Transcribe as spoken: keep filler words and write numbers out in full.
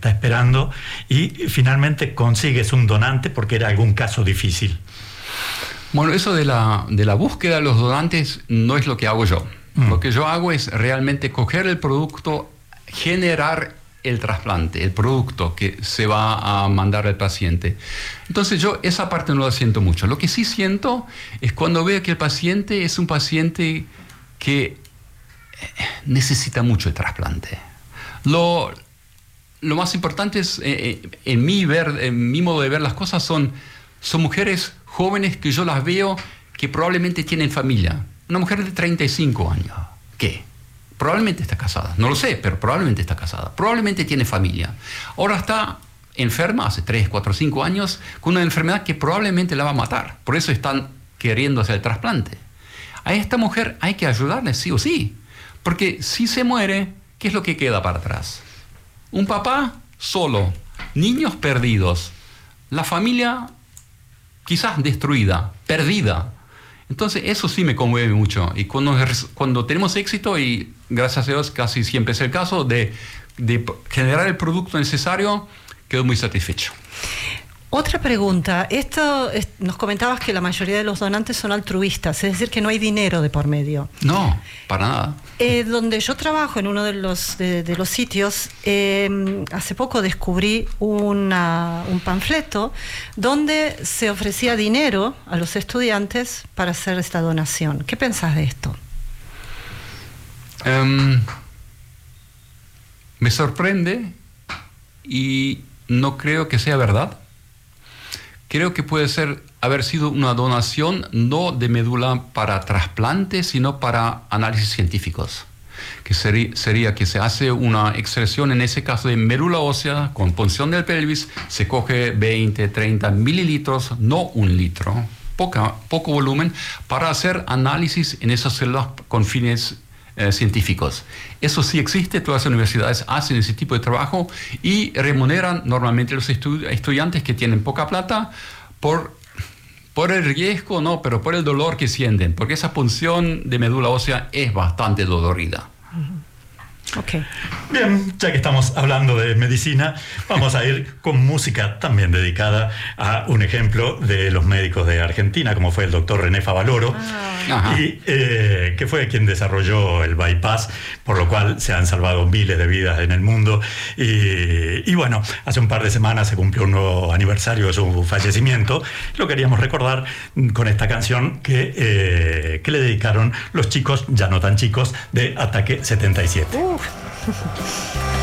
está esperando y finalmente consigues un donante porque era algún caso difícil. Bueno, eso de la, de la búsqueda de los donantes no es lo que hago yo. Mm. Lo que yo hago es realmente coger el producto, generar el trasplante, el producto que se va a mandar al paciente. Entonces yo esa parte no la siento mucho. Lo que sí siento es cuando veo que el paciente es un paciente que necesita mucho el trasplante. Lo, lo más importante es, eh, en, mi ver, en mi modo de ver las cosas, son, son mujeres jóvenes que yo las veo que probablemente tienen familia. Una mujer de treinta y cinco años. ¿Qué? Probablemente está casada. No lo sé, pero probablemente está casada. Probablemente tiene familia. Ahora está enferma hace tres, cuatro, cinco años con una enfermedad que probablemente la va a matar. Por eso están queriendo hacer el trasplante. A esta mujer hay que ayudarle sí o sí. Porque si se muere, ¿qué es lo que queda para atrás? Un papá solo, niños perdidos, la familia quizás destruida, perdida. Entonces eso sí me conmueve mucho. Y cuando, cuando tenemos éxito, y gracias a Dios casi siempre es el caso, de, de generar el producto necesario, quedo muy satisfecho. Otra pregunta. Esto es, nos comentabas que la mayoría de los donantes son altruistas, es decir, que no hay dinero de por medio. No, para nada. Eh, donde yo trabajo, en uno de los, de, de los sitios, eh, hace poco descubrí una, un panfleto donde se ofrecía dinero a los estudiantes para hacer esta donación. ¿Qué pensás de esto? Um, me sorprende y no creo que sea verdad. Creo que puede ser, haber sido una donación no de médula para trasplante, sino para análisis científicos. Que sería, sería que se hace una extracción, en ese caso de médula ósea, con punción del pelvis, se coge veinte, treinta mililitros, no un litro, poca, poco volumen, para hacer análisis en esas células con fines eh, científicos. Eso sí existe, todas las universidades hacen ese tipo de trabajo y remuneran normalmente a los estu- estudiantes que tienen poca plata por, por el riesgo, no, pero por el dolor que sienten, porque esa punción de médula ósea es bastante dolorida. Okay. Bien, ya que estamos hablando de medicina, vamos a ir con música también dedicada a un ejemplo de los médicos de Argentina, como fue el doctor René Favaloro, ah. y eh, que fue quien desarrolló el bypass, por lo cual se han salvado miles de vidas en el mundo. Y, y bueno, hace un par de semanas se cumplió un nuevo aniversario de su fallecimiento. Lo queríamos recordar con esta canción que, eh, que le dedicaron los chicos, ya no tan chicos, de Ataque setenta y siete. Uh.